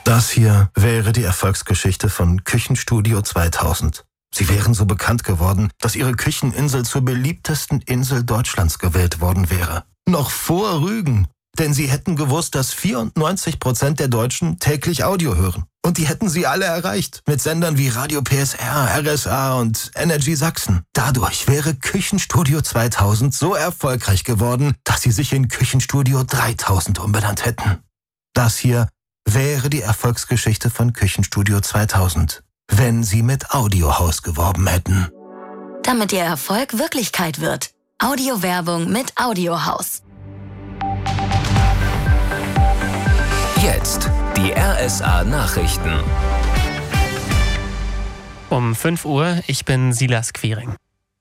Das hier wäre die Erfolgsgeschichte von Küchenstudio 2000. Sie wären so bekannt geworden, dass ihre Kücheninsel zur beliebtesten Insel Deutschlands gewählt worden wäre. Noch vor Rügen. Denn sie hätten gewusst, dass 94% der Deutschen täglich Audio hören. Und die hätten sie alle erreicht. Mit Sendern wie Radio PSR, RSA und Energy Sachsen. Dadurch wäre Küchenstudio 2000 so erfolgreich geworden, dass sie sich in Küchenstudio 3000 umbenannt hätten. Das hier wäre die Erfolgsgeschichte von Küchenstudio 2000, wenn sie mit Audiohaus geworben hätten. Damit ihr Erfolg Wirklichkeit wird. Audiowerbung mit Audiohaus. Jetzt die RSA Nachrichten. Um 5 Uhr, ich bin Silas Quiring.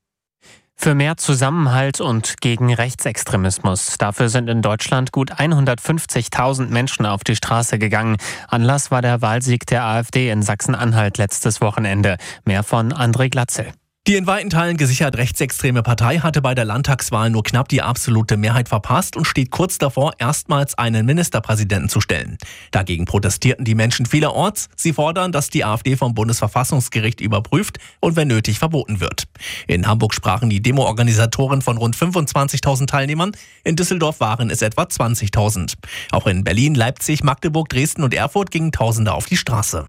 Für mehr Zusammenhalt und gegen Rechtsextremismus. Dafür sind in Deutschland gut 150.000 Menschen auf die Straße gegangen. Anlass war der Wahlsieg der AfD in Sachsen-Anhalt letztes Wochenende. Mehr von André Glatzel. Die in weiten Teilen gesichert rechtsextreme Partei hatte bei der Landtagswahl nur knapp die absolute Mehrheit verpasst und steht kurz davor, erstmals einen Ministerpräsidenten zu stellen. Dagegen protestierten die Menschen vielerorts. Sie fordern, dass die AfD vom Bundesverfassungsgericht überprüft und wenn nötig verboten wird. In Hamburg sprachen die Demo-Organisatoren von rund 25.000 Teilnehmern. In Düsseldorf waren es etwa 20.000. Auch in Berlin, Leipzig, Magdeburg, Dresden und Erfurt gingen Tausende auf die Straße.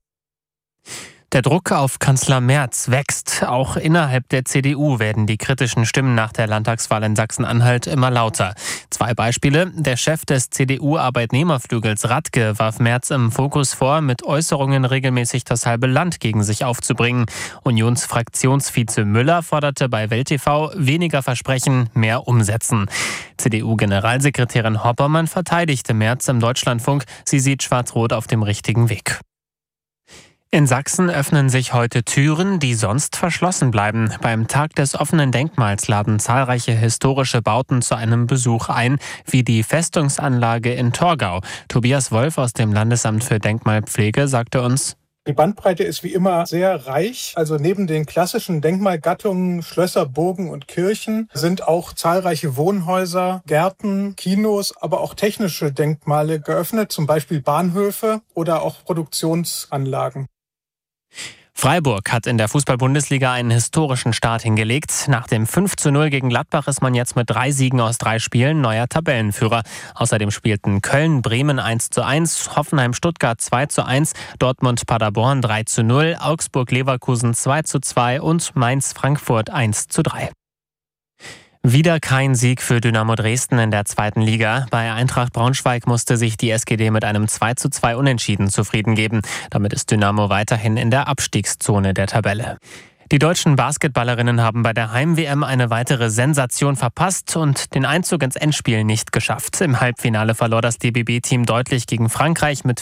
Der Druck auf Kanzler Merz wächst. Auch innerhalb der CDU werden die kritischen Stimmen nach der Landtagswahl in Sachsen-Anhalt immer lauter. 2 Beispiele. Der Chef des CDU-Arbeitnehmerflügels Radke warf Merz im Fokus vor, mit Äußerungen regelmäßig das halbe Land gegen sich aufzubringen. Unionsfraktionsvize Müller forderte bei Welt TV weniger Versprechen, mehr umsetzen. CDU-Generalsekretärin Hoppermann verteidigte Merz im Deutschlandfunk. Sie sieht Schwarz-Rot auf dem richtigen Weg. In Sachsen öffnen sich heute Türen, die sonst verschlossen bleiben. Beim Tag des offenen Denkmals laden zahlreiche historische Bauten zu einem Besuch ein, wie die Festungsanlage in Torgau. Tobias Wolf aus dem Landesamt für Denkmalpflege sagte uns: Die Bandbreite ist wie immer sehr reich. Also neben den klassischen Denkmalgattungen Schlösser, Burgen und Kirchen sind auch zahlreiche Wohnhäuser, Gärten, Kinos, aber auch technische Denkmale geöffnet, zum Beispiel Bahnhöfe oder auch Produktionsanlagen. Freiburg hat in der Fußball-Bundesliga einen historischen Start hingelegt. Nach dem 5:0 gegen Gladbach ist man jetzt mit 3 Siegen aus 3 Spielen neuer Tabellenführer. Außerdem spielten Köln, Bremen 1:1, Hoffenheim, Stuttgart 2:1, Dortmund, Paderborn 3:0, Augsburg, Leverkusen 2:2 und Mainz, Frankfurt 1:3. Wieder kein Sieg für Dynamo Dresden in der 2. Liga. Bei Eintracht Braunschweig musste sich die SGD mit einem 2:2 Unentschieden zufrieden geben. Damit ist Dynamo weiterhin in der Abstiegszone der Tabelle. Die deutschen Basketballerinnen haben bei der Heim-WM eine weitere Sensation verpasst und den Einzug ins Endspiel nicht geschafft. Im Halbfinale verlor das DBB-Team deutlich gegen Frankreich mit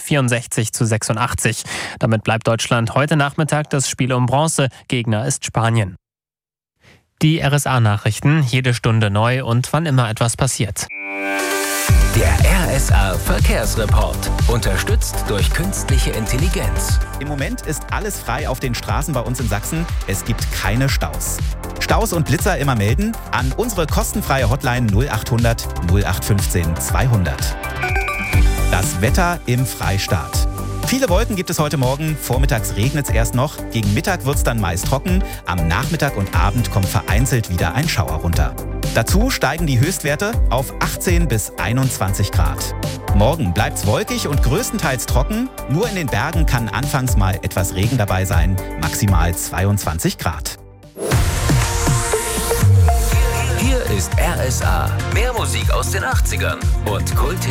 64:86. Damit bleibt Deutschland heute Nachmittag das Spiel um Bronze. Gegner ist Spanien. Die RSA-Nachrichten, jede Stunde neu und wann immer etwas passiert. Der RSA-Verkehrsreport. Unterstützt durch künstliche Intelligenz. Im Moment ist alles frei auf den Straßen bei uns in Sachsen. Es gibt keine Staus. Staus und Blitzer immer melden an unsere kostenfreie Hotline 0800 0815 200. Das Wetter im Freistaat. Viele Wolken gibt es heute Morgen. Vormittags regnet es erst noch. Gegen Mittag wird es dann meist trocken. Am Nachmittag und Abend kommt vereinzelt wieder ein Schauer runter. Dazu steigen die Höchstwerte auf 18 bis 21 Grad. Morgen bleibt es wolkig und größtenteils trocken. Nur in den Bergen kann anfangs mal etwas Regen dabei sein. Maximal 22 Grad. Hier ist RSA. Mehr Musik aus den 80ern und Kult.